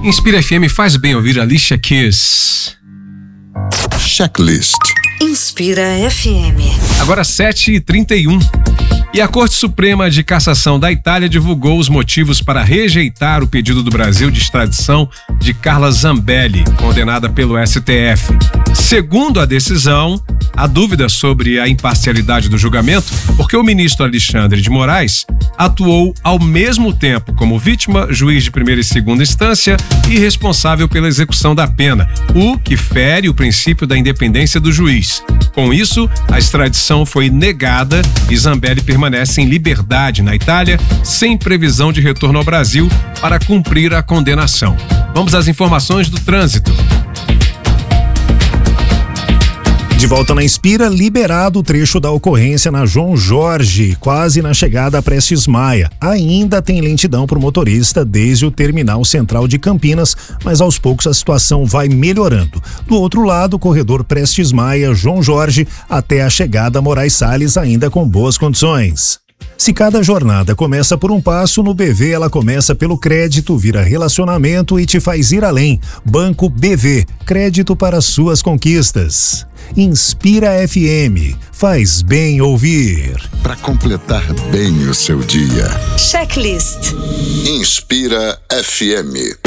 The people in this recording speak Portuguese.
Inspira FM faz bem ouvir Alicia Keys. Checklist. Inspira FM. Agora 7h31. E a Corte Suprema de Cassação da Itália divulgou os motivos para rejeitar o pedido do Brasil de extradição de Carla Zambelli, condenada pelo STF. Segundo a decisão, há dúvida sobre a imparcialidade do julgamento, porque o ministro Alexandre de Moraes atuou ao mesmo tempo como vítima, juiz de primeira e segunda instância e responsável pela execução da pena, o que fere o princípio da independência do juiz. Com isso, a extradição foi negada e Zambelli permanece em liberdade na Itália, sem previsão de retorno ao Brasil para cumprir a condenação. Vamos às informações do trânsito. De volta na Inspira, liberado o trecho da ocorrência na João Jorge, quase na chegada a Prestes Maia. Ainda tem lentidão para o motorista desde o terminal central de Campinas, mas aos poucos a situação vai melhorando. Do outro lado, o corredor Prestes Maia, João Jorge, até a chegada a Moraes Salles, ainda com boas condições. Se cada jornada começa por um passo, no BV ela começa pelo crédito, vira relacionamento e te faz ir além. Banco BV, crédito para suas conquistas. Inspira FM, faz bem ouvir. Para completar bem o seu dia. Checklist. Inspira FM.